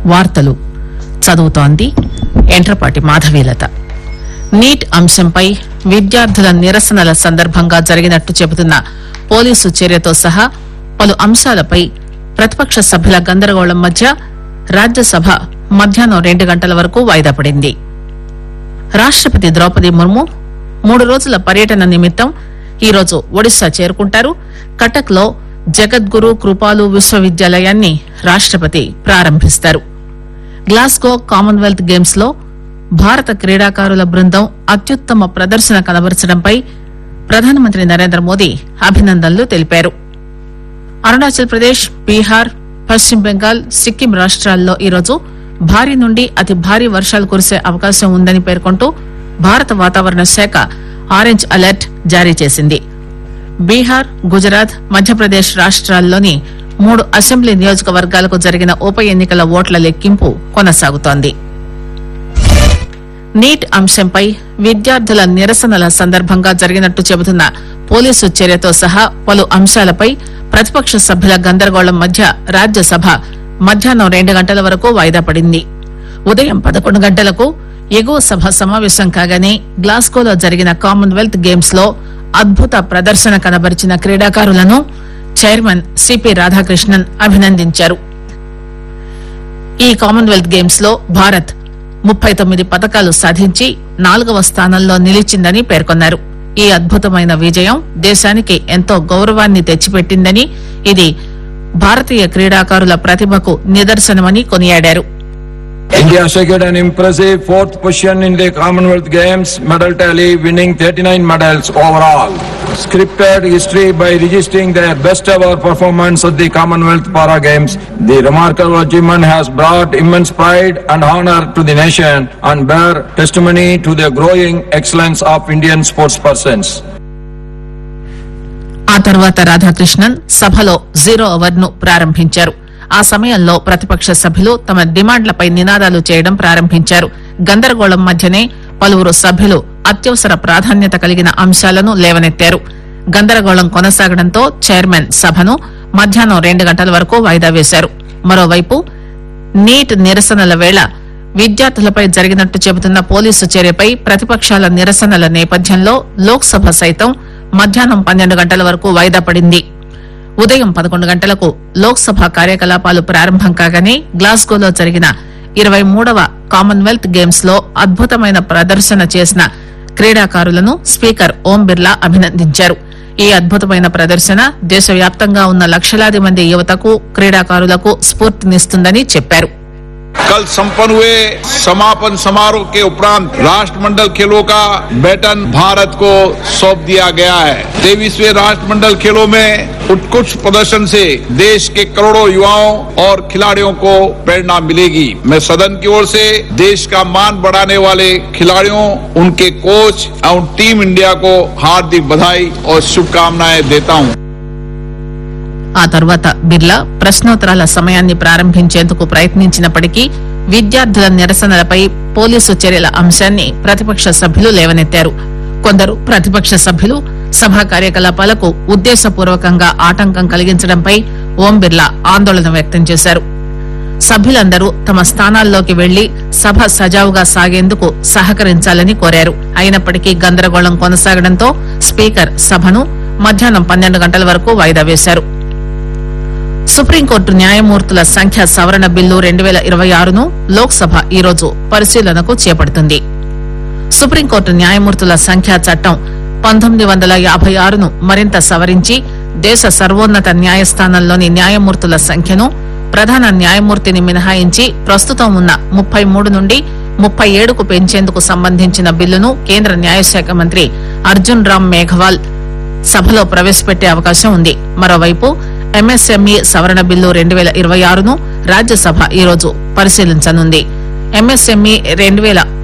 వార్తలు చదువుతోంది ఎంట్రపాటి మాధవీలత. నీట్ అంశంపై విద్యార్థుల నిరసనల సందర్భంగా జరిగినట్టు చెబుతున్న పోలీసు చర్యతో సహా పలు అంశాలపై ప్రతిపక్ష సభ్యుల గందరగోళం మధ్య రాజ్యసభ మధ్యాహ్నం 2 గంటల వరకు వాయిదా పడింది. రాష్టపతి ద్రౌపది ముర్ము 3 రోజుల పర్యటన నిమిత్తం ఈరోజు ఒడిశా చేరుకుంటారు. కటక్ లో జగద్గురు కృపాలు విశ్వవిద్యాలయాన్ని రాష్టపతి ప్రారంభిస్తారు. గ్లాస్గో కామన్వెల్త్ గేమ్స్ లో భారత క్రీడాకారుల బృందం అత్యుత్తమ ప్రదర్శన కనబరచడంపై ప్రధానమంత్రి నరేంద్ర మోదీ అభినందనలు తెలిపారు. అరుణాచల్ ప్రదేశ్, బీహార్, పశ్చిమ బెంగాల్, సిక్కిం రాష్ట్రాల్లో ఈరోజు భారీ నుండి అతి భారీ వర్షాలు కురిసే అవకాశం ఉందని పేర్కొంటూ భారత వాతావరణ శాఖ ఆరెంజ్ అలర్ట్ జారీ చేసింది. బీహార్, గుజరాత్, మధ్యప్రదేశ్ రాష్ట్రాల్లోని 3 అసెంబ్లీ నియోజకవర్గాలకు జరిగిన ఉప ఎన్నికల ఓట్ల లెక్కింపు కొనసాగుతోంది. నీట్ అంశంపై విద్యార్థుల నిరసనల సందర్భంగా జరిగినట్టు చెబుతున్న పోలీసు చర్యతో సహా పలు అంశాలపై ప్రతిపక్ష సభ్యుల గందరగోళం మధ్య రాజ్యసభ మధ్యాహ్నం 2 గంటల వరకు వాయిదా పడింది. ఉదయం 11 గంటలకు ఎగువ సభ సమావేశం కాగానే గ్లాస్గోలో జరిగిన కామన్వెల్త్ గేమ్స్ లో అద్భుత ప్రదర్శన కనబరిచిన క్రీడాకారులను చైర్మన్ సిపి రాధాకృష్ణన్ అభినందించారు. ఈ కామన్వెల్త్ గేమ్స్ లో భారత్ 39 పతకాలు సాధించి 4వ స్థానంలో నిలిచిందని పేర్కొన్నారు. ఈ అద్భుతమైన విజయం దేశానికి ఎంతో గౌరవాన్ని తెచ్చిపెట్టిందని, ఇది భారతీయ క్రీడాకారుల ప్రతిభకు నిదర్శనమని కొనియాడారు. India secured an impressive 4th position in the Commonwealth Games medal tally, winning 39 medals overall. Scripted history by registering their best ever performance at the Commonwealth Para Games. The remarkable achievement has brought immense pride and honor to the nation and bear testimony to the growing excellence of Indian sportspersons. ఆ తర్వాత రాధాకృష్ణన్ సభలో 0 hour ను ప్రారంభించారు. ఆ సమయంలో ప్రతిపక్ష సభ్యులు తమ డిమాండ్లపై నినాదాలు చేయడం ప్రారంభించారు. గందరగోళం మధ్యనే పలువురు సభ్యులు అత్యవసర ప్రాధాన్యత కలిగిన అంశాలను లేవనెత్తారు. గందరగోళం కొనసాగడంతో చైర్మన్ సభను మధ్యాహ్నం 2 గంటల వరకు వాయిదా వేశారు. మరోవైపు నీట్ నిరసనల వేళ విద్యార్థులపై జరిగినట్టు చెబుతున్న పోలీసు చర్యపై ప్రతిపక్షాల నిరసనల నేపథ్యంలో లోక్సభ సైతం మధ్యాహ్నం 12 గంటల వరకు వాయిదా పడింది. ఉదయం 11 గంటలకు లోక్సభ కార్యకలాపాలు ప్రారంభం కాగానే గ్లాస్గోలో జరిగిన 23వ కామన్వెల్త్ గేమ్స్ లో అద్భుతమైన ప్రదర్శన చేసిన క్రీడాకారులను స్పీకర్ ఓం బిర్లా అభినందించారు. ఈ అద్భుతమైన ప్రదర్శన దేశవ్యాప్తంగా ఉన్న లక్షలాది మంది యువతకు, క్రీడాకారులకు స్ఫూర్తినిస్తుందని చెప్పారు. कल संपन्न हुए समापन समारोह के उपरांत राष्ट्रमंडल खेलों का बैटन भारत को सौंप दिया गया है. 23वें राष्ट्रमंडल खेलों में उत्कृष्ट प्रदर्शन से देश के करोड़ों युवाओं और खिलाड़ियों को प्रेरणा मिलेगी. मैं सदन की ओर से देश का मान बढ़ाने वाले खिलाड़ियों, उनके कोच और टीम इंडिया को हार्दिक बधाई और शुभकामनाएं देता हूं. ఆ తర్వాత బిర్లా ప్రశ్నోత్తరాల సమయాన్ని ప్రారంభించేందుకు ప్రయత్నించినప్పటికీ విద్యార్థుల నిరసనలపై పోలీసు చర్యల అంశాన్ని ప్రతిపక్ష సభ్యులు లేవనెత్తారు. కొందరు ప్రతిపక్ష సభ్యులు సభా కార్యకలాపాలకు ఉద్దేశపూర్వకంగా ఆటంకం కలిగించడంపై ఓం బిర్లా ఆందోళన వ్యక్తం చేశారు. సభ్యులందరూ తమ స్థానాల్లోకి వెళ్లి సభ సజావుగా సాగేందుకు సహకరించాలని కోరారు. అయినప్పటికీ గందరగోళం కొనసాగడంతో స్పీకర్ సభను మధ్యాహ్నం 12 గంటల వరకు వాయిదా వేశారు. సుప్రీంకోర్టు న్యాయమూర్తుల సంఖ్య సవరణ బిల్లు 2026ను లోక్సభ ఈరోజు పరిశీలనకు చేపడుతుంది. సుప్రీంకోర్టు న్యాయమూర్తుల సంఖ్యా చట్టం 1956ను మరింత సవరించి దేశ సర్వోన్నత న్యాయస్థానంలోని న్యాయమూర్తుల సంఖ్యను ప్రధాన న్యాయమూర్తిని మినహాయించి ప్రస్తుతం ఉన్న 33 నుండి 37కు పెంచేందుకు సంబంధించిన బిల్లును కేంద్ర న్యాయశాఖ మంత్రి అర్జున్ రామ్ మేఘవాల్ సభలో ప్రవేశపెట్టే అవకాశం ఉంది. మరోవైపు ఎంఎస్ఎంఈ సవరణ బిల్లు 2026ను రాజ్యసభ ఈరోజు పరిశీలించనుంది. ఎంఎస్ఎంఈ